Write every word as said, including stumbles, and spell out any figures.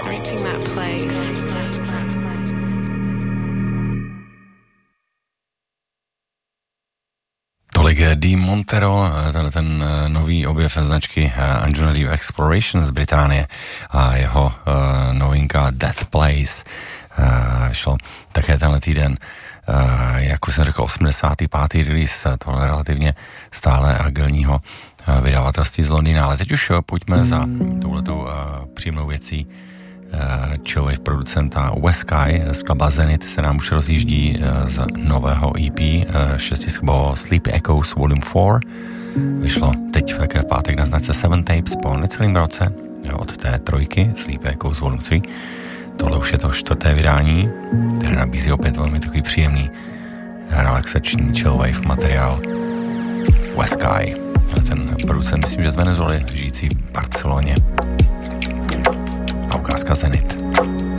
Reaching that place. Tolik Dee Montero, ten, ten nový objev značky Anjuna Exploration z Británie a jeho uh, novinka Death Place uh, šlo také tenhle týden, uh, jak už jsem řekl, osmdesátý pátý release tohle relativně stále agilního uh, vydavatelství z Londýna, ale teď už pojďme za touhletou uh, příjemnou věcí. Uh, chillwave producenta Westsky, skladba Zenith se nám už rozjíždí uh, z nového E P uh, šestiskladbového Sleepy Echoes Volume čtyři. Vyšlo teď v pátek na značce Seven Tapes po necelém roce jo, od té trojky Sleepy Echoes Volume tři. Tohle už je to čtvrté vydání, které nabízí opět velmi takový příjemný relaxační chillwave materiál. Westsky, ten producent myslím, že z Venezuely, žijící v Barceloně. A ukázka Zenith.